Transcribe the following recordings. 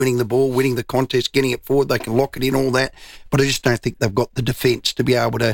winning the ball, winning the contest, getting it forward. They can lock it in, all that. But I just don't think they've got the defence to be able to,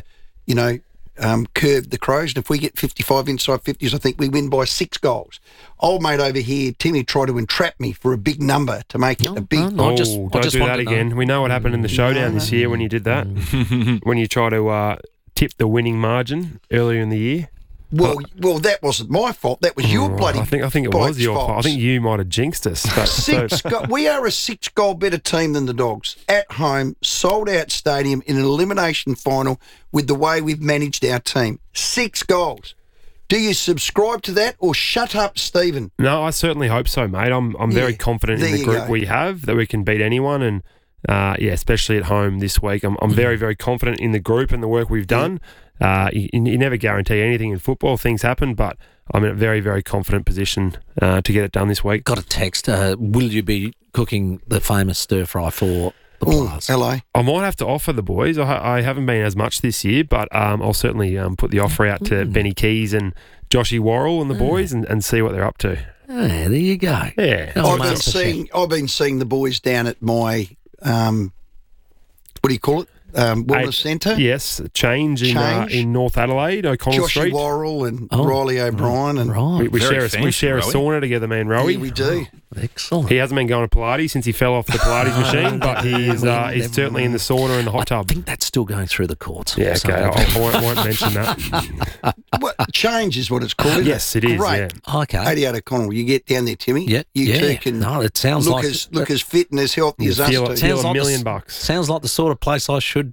curb the Crows. And if we get 55 inside 50s, I think we win by 6 goals. Old mate over here, Timmy, tried to entrap me for a big number to make it a big... Don't do that again. We know what happened in the showdown this year when you did that. When you try to tip the winning margin earlier in the year. Well, that wasn't my fault. That was your bloody. I think it was your fault. I think you might have jinxed us. But we are a 6-goal better team than the Dogs at home, sold out stadium in an elimination final with the way we've managed our team. 6 goals. Do you subscribe to that or shut up, Stephen? No, I certainly hope so, mate. I'm very confident in the group we have that we can beat anyone, and especially at home this week. I'm very, very confident in the group and the work we've done. You never guarantee anything in football. Things happen, but I'm in a very, very confident position to get it done this week. Got a text. Will you be cooking the famous stir fry for the players? Hello. I might have to offer the boys. I haven't been as much this year, but I'll certainly put the offer out to Benny Keys and Joshy Worrell and the boys and see what they're up to. There you go. Yeah. I've been seeing the boys down at my what do you call it? Wellness Centre. Yes, Change in North Adelaide, O'Connell Street. Josh Worrell and Riley O'Brien. And We share a sauna together, me and Rowie. Yeah, we do. Excellent. He hasn't been going to Pilates since he fell off the Pilates machine, but he's certainly in the sauna and the hot tub. I think that's still going through the courts. Yeah, okay. I won't mention that. Change is what it's called. Yes, it is. Great. Yeah. Okay. 88 O'Connell. You get down there, Timmy. Yeah. You two can it sounds look as fit and as healthy as us do. Feel $1 million. Sounds like the sort of place I should,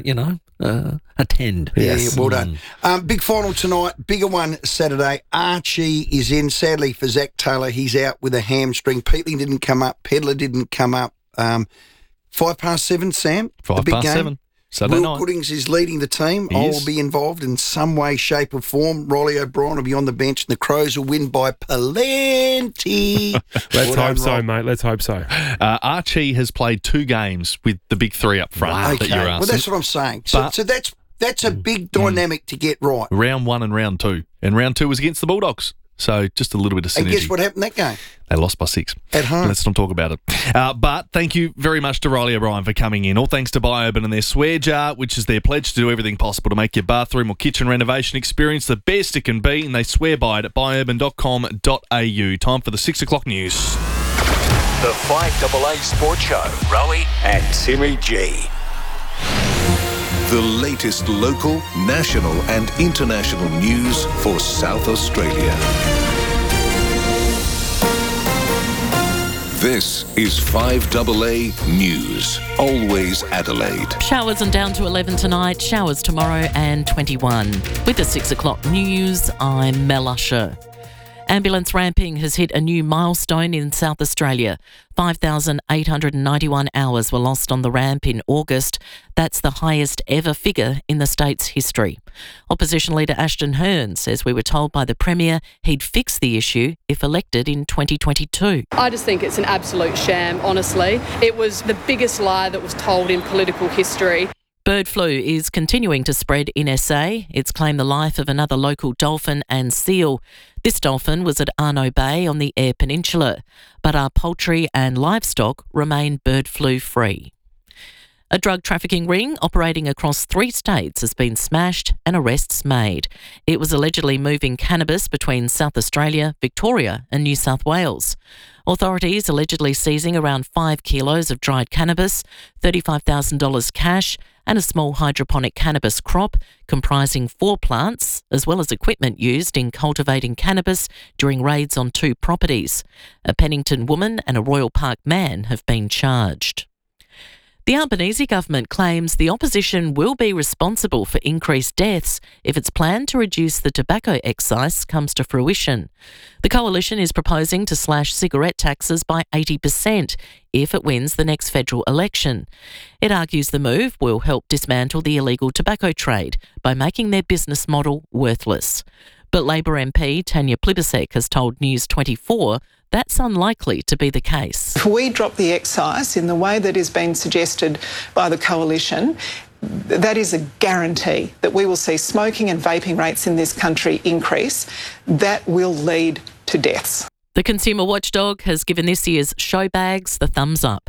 attend. Yes. Yeah, well done. Big final tonight, bigger one Saturday. Archie is in. Sadly for Zach Taylor, he's out with a hamstring. Peatling didn't come up. Pedler didn't come up. 7:05, Sam. 7:05. Saturday night. Will Puddings is leading the team. I will be involved in some way, shape or form. Riley O'Brien will be on the bench and the Crows will win by plenty. Let's hope so, mate. Let's hope so. Archie has played 2 games with the big 3 up front that you're asking. Well, that's what I'm saying. So that's a big dynamic to get right. Round 1 and round 2. And round 2 was against the Bulldogs. So just a little bit of synergy. And guess what happened that game? They lost by 6. At home. Let's not talk about it. But thank you very much to Riley O'Brien for coming in. All thanks to Biourban and their swear jar, which is their pledge to do everything possible to make your bathroom or kitchen renovation experience the best it can be. And they swear by it at biourban.com.au. Time for the 6 o'clock news. The 5AA Sports Show. Rowie and Timmy G. The latest local, national and international news for South Australia. This is 5AA News. Always Adelaide. Showers and down to 11 tonight, showers tomorrow and 21. With the 6 o'clock news, I'm Mel Usher. Ambulance ramping has hit a new milestone in South Australia. 5,891 hours were lost on the ramp in August. That's the highest ever figure in the state's history. Opposition leader Ashton Hearn says we were told by the Premier he'd fix the issue if elected in 2022. I just think it's an absolute sham, honestly. It was the biggest lie that was told in political history. Bird flu is continuing to spread in SA. It's claimed the life of another local dolphin and seal. This dolphin was at Arno Bay on the Eyre Peninsula, but our poultry and livestock remain bird flu free. A drug trafficking ring operating across 3 states has been smashed and arrests made. It was allegedly moving cannabis between South Australia, Victoria and New South Wales. Authorities allegedly seizing around 5 kilos of dried cannabis, $35,000 cash and a small hydroponic cannabis crop comprising 4 plants, as well as equipment used in cultivating cannabis during raids on 2 properties. A Pennington woman and a Royal Park man have been charged. The Albanese government claims the opposition will be responsible for increased deaths if its plan to reduce the tobacco excise comes to fruition. The coalition is proposing to slash cigarette taxes by 80% if it wins the next federal election. It argues the move will help dismantle the illegal tobacco trade by making their business model worthless. But Labor MP Tanya Plibersek has told News 24 that's unlikely to be the case. If we drop the excise in the way that is being suggested by the coalition, that is a guarantee that we will see smoking and vaping rates in this country increase. That will lead to deaths. The Consumer Watchdog has given this year's show bags the thumbs up.